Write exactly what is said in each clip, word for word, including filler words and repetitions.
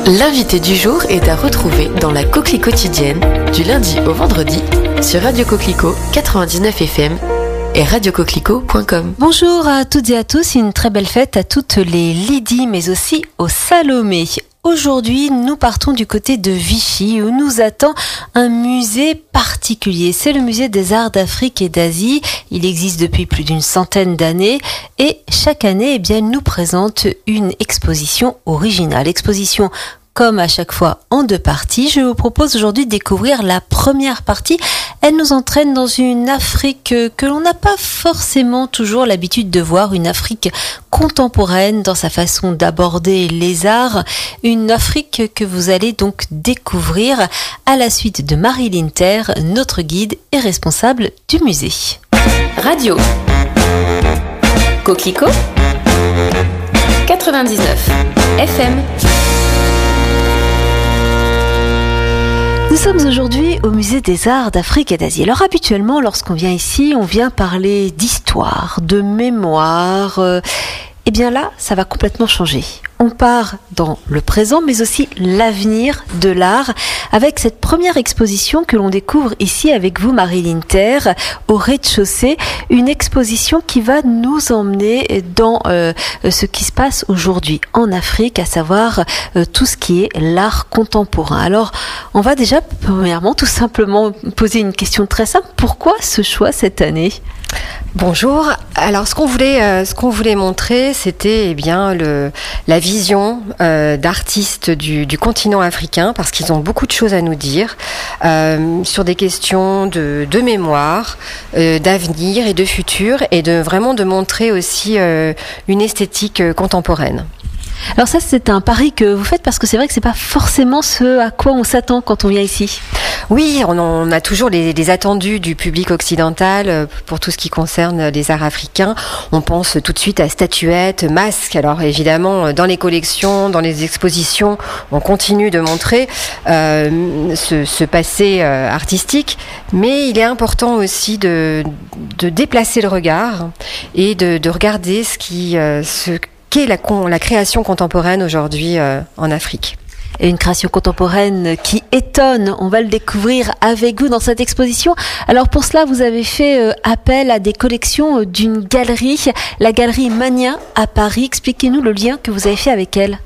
L'invité du jour est à retrouver dans la Coquelie quotidienne du lundi au vendredi sur Radio Coquelicot quatre-vingt-dix-neuf F M et radio coquelicot point com. Bonjour à toutes et à tous, une très belle fête à toutes les Lydie mais aussi aux Salomé. Aujourd'hui, nous partons du côté de Vichy où nous attend un musée particulier. C'est le musée des arts d'Afrique et d'Asie. Il existe depuis plus d'une centaine d'années et chaque année, eh bien, il nous présente une exposition originale. Exposition comme à chaque fois en deux parties. Je vous propose aujourd'hui de découvrir la première partie. Elle nous entraîne dans une Afrique que l'on n'a pas forcément toujours l'habitude de voir, une Afrique contemporaine dans sa façon d'aborder les arts, une Afrique que vous allez donc découvrir à la suite de Marie Linter, notre guide et responsable du musée. Radio Coquelicot quatre-vingt-dix-neuf F M. Nous sommes aujourd'hui au musée des arts d'Afrique et d'Asie. Alors habituellement, lorsqu'on vient ici, on vient parler d'histoire, de mémoire. Euh, eh bien là, ça va complètement changer. On part dans le présent, mais aussi l'avenir de l'art, avec cette première exposition que l'on découvre ici avec vous, Marie Linter, au rez-de-chaussée. Une exposition qui va nous emmener dans euh, ce qui se passe aujourd'hui en Afrique, à savoir euh, tout ce qui est l'art contemporain. Alors, on va déjà, premièrement, tout simplement poser une question très simple. Pourquoi ce choix cette année ? Bonjour. Alors, ce qu'on voulait, euh, ce qu'on voulait montrer, c'était eh bien le la vision euh, d'artistes du, du continent africain, parce qu'ils ont beaucoup de choses à nous dire euh, sur des questions de, de mémoire, euh, d'avenir et de futur, et de vraiment de montrer aussi euh, une esthétique euh, contemporaine. Alors ça, c'est un pari que vous faites parce que c'est vrai que c'est pas forcément ce à quoi on s'attend quand on vient ici. Oui, on, on a toujours les, les attendus du public occidental pour tout ce qui concerne les arts africains. On pense tout de suite à statuettes, masques. Alors évidemment, dans les collections, dans les expositions, on continue de montrer euh, ce, ce passé euh, artistique, mais il est important aussi de, de déplacer le regard et de, de regarder ce qui euh, ce qu'est la, la création contemporaine aujourd'hui euh, en Afrique. Et une création contemporaine qui étonne, on va le découvrir avec vous dans cette exposition. Alors pour cela, vous avez fait euh, appel à des collections euh, d'une galerie, la galerie Magnien à Paris. Expliquez-nous le lien que vous avez fait avec elle.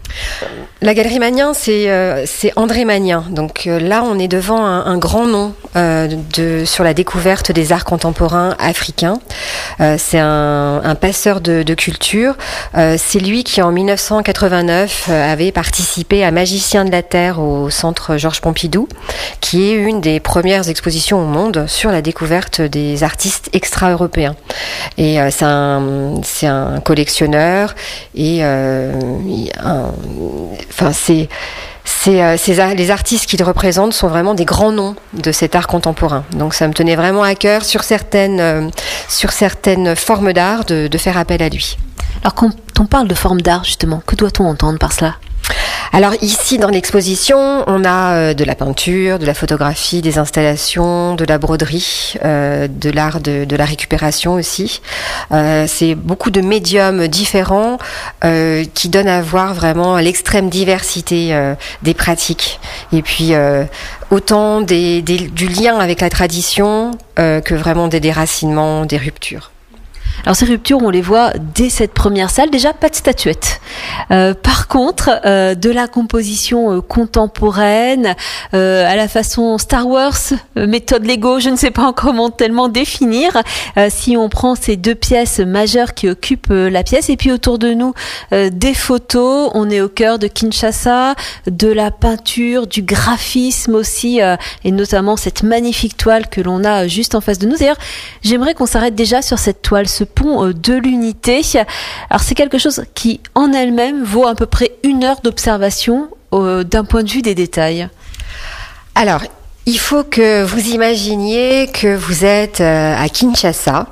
La galerie Magnien, c'est euh, c'est André Magnien. Donc euh, là, on est devant un, un grand nom euh, de sur la découverte des arts contemporains africains. Euh, c'est un, un passeur de, de culture. Euh, c'est lui qui, en dix-neuf cent quatre-vingt-neuf, euh, avait participé à Magicien de la Terre au Centre Georges Pompidou, qui est une des premières expositions au monde sur la découverte des artistes extra-européens. Et euh, c'est un c'est un collectionneur et euh, un Enfin, c'est, c'est, c'est, les artistes qu'il représente sont vraiment des grands noms de cet art contemporain. Donc, ça me tenait vraiment à cœur sur certaines, euh, sur certaines formes d'art de, de faire appel à lui. Alors, quand on parle de formes d'art, justement, que doit-on entendre par cela ? Alors ici dans l'exposition, on a euh, de la peinture, de la photographie, des installations, de la broderie, euh, de l'art de, de la récupération aussi. Euh, c'est beaucoup de médiums différents euh, qui donnent à voir vraiment l'extrême diversité euh, des pratiques. Et puis euh, autant des, des, du lien avec la tradition euh, que vraiment des déracinements, des ruptures. Alors ces ruptures, on les voit dès cette première salle. Déjà, pas de statuettes. Euh, par contre, euh, de la composition euh, contemporaine, euh, à la façon Star Wars, euh, méthode Lego, je ne sais pas encore comment tellement définir. Euh, si on prend ces deux pièces majeures qui occupent euh, la pièce, et puis autour de nous, euh, des photos. On est au cœur de Kinshasa, de la peinture, du graphisme aussi, euh, et notamment cette magnifique toile que l'on a juste en face de nous. D'ailleurs, j'aimerais qu'on s'arrête déjà sur cette toile, ce pont de l'unité. Alors c'est quelque chose qui en elle-même vaut à peu près une heure d'observation euh, d'un point de vue des détails. Alors, il faut que vous imaginiez que vous êtes euh, à Kinshasa,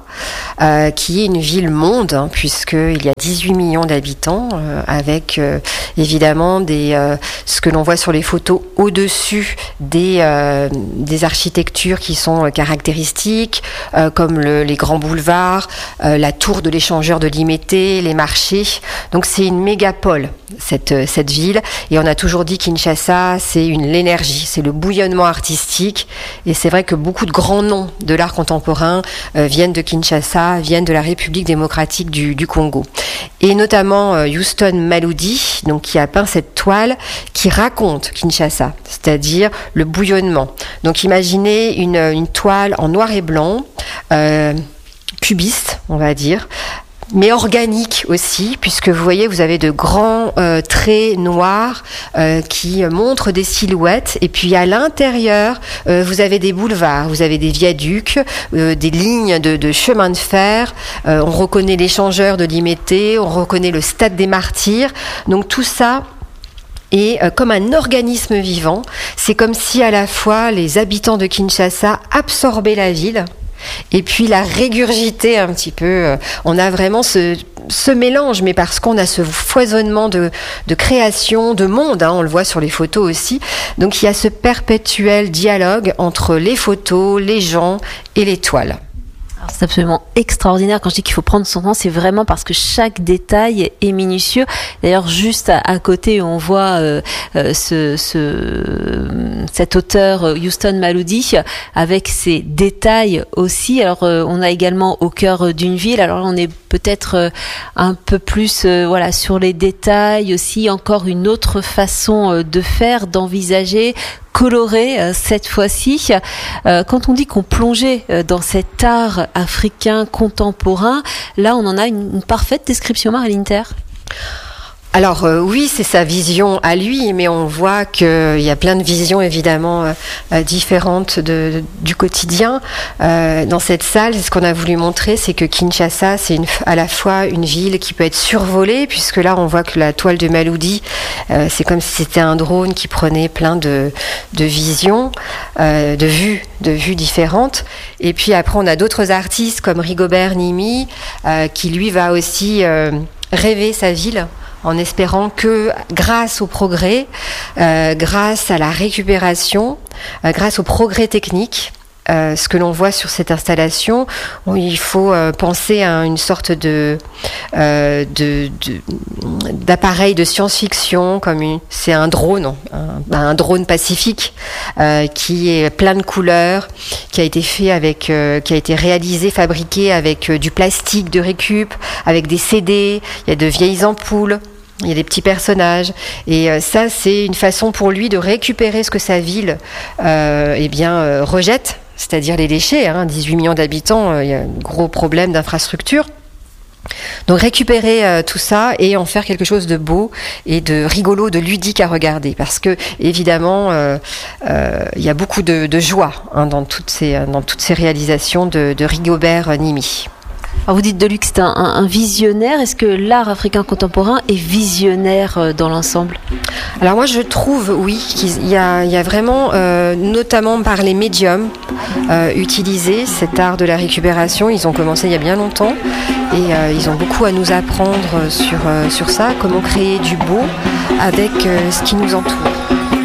euh, qui est une ville-monde, hein, puisqu'il y a dix-huit millions d'habitants, euh, avec euh, évidemment des, euh, ce que l'on voit sur les photos au-dessus des, euh, des architectures qui sont euh, caractéristiques, euh, comme le, les grands boulevards, euh, la tour de l'échangeur de Limété, les marchés. Donc c'est une mégapole, cette, cette ville. Et on a toujours dit Kinshasa, c'est une, l'énergie, c'est le bouillonnement artistique. Et c'est vrai que beaucoup de grands noms de l'art contemporain euh, viennent de Kinshasa, viennent de la République démocratique du, du Congo. Et notamment euh, Houston Maloudi, donc qui a peint cette toile qui raconte Kinshasa, c'est-à-dire le bouillonnement. Donc imaginez une, une toile en noir et blanc, euh, cubiste, on va dire, mais organique aussi, puisque vous voyez, vous avez de grands euh, traits noirs euh, qui montrent des silhouettes, et puis à l'intérieur, euh, vous avez des boulevards, vous avez des viaducs, euh, des lignes de, de chemin de fer, euh, on reconnaît l'échangeur de Limété, on reconnaît le stade des Martyrs, donc tout ça est euh, comme un organisme vivant. C'est comme si à la fois les habitants de Kinshasa absorbaient la ville, et puis la régurgiter un petit peu. On a vraiment ce, ce mélange, mais parce qu'on a ce foisonnement de, de création, de monde, hein, on le voit sur les photos aussi. Donc il y a ce perpétuel dialogue entre les photos, les gens et les toiles. Alors, c'est absolument extraordinaire. Quand je dis qu'il faut prendre son temps, c'est vraiment parce que chaque détail est minutieux. D'ailleurs, juste à, à côté, on voit euh, euh, ce, ce, cet auteur Houston Maloudi avec ses détails aussi. Alors, euh, on a également Au cœur d'une ville. Alors, là, on est peut-être euh, un peu plus euh, voilà sur les détails aussi. Encore une autre façon euh, de faire, d'envisager. Coloré euh, cette fois-ci. Euh, quand on dit qu'on plongeait euh, dans cet art africain contemporain, là on en a une, une parfaite description, Marie Inter. Alors euh, oui, c'est sa vision à lui, mais on voit qu'il y a plein de visions évidemment euh, euh, différentes de, de, du quotidien. Euh, dans cette salle, ce qu'on a voulu montrer, c'est que Kinshasa, c'est une, à la fois une ville qui peut être survolée, puisque là on voit que la toile de Maloudi, euh, c'est comme si c'était un drone qui prenait plein de, de visions, euh, de vues, de vues différentes. Et puis après, on a d'autres artistes comme Rigobert Nimi, euh, qui lui va aussi euh, rêver sa ville, en espérant que grâce au progrès, euh, grâce à la récupération, euh, grâce au progrès technique, euh, ce que l'on voit sur cette installation, où il faut euh, penser à une sorte de, euh, de, de d'appareil de science-fiction, comme une, c'est un drone, un, un drone pacifique euh, qui est plein de couleurs, qui a été fait avec, euh, qui a été réalisé, fabriqué avec euh, du plastique de récup, avec des C D, il y a de vieilles ampoules. Il y a des petits personnages, et euh, ça c'est une façon pour lui de récupérer ce que sa ville euh, eh bien, euh, rejette, c'est-à-dire les déchets, hein, dix-huit millions d'habitants, euh, il y a un gros problème d'infrastructure. Donc récupérer euh, tout ça et en faire quelque chose de beau et de rigolo, de ludique à regarder, parce que évidemment euh, euh, il y a beaucoup de, de joie hein, dans, toutes ces, dans toutes ces réalisations de, de Rigobert Nimi. Alors vous dites de lui que c'est un, un visionnaire. Est-ce que l'art africain contemporain est visionnaire dans l'ensemble ? Alors moi je trouve, oui, qu'il y a, il y a vraiment, euh, notamment par les médiums, euh, utilisé cet art de la récupération. Ils ont commencé il y a bien longtemps et euh, ils ont beaucoup à nous apprendre sur, euh, sur ça, comment créer du beau avec euh, ce qui nous entoure.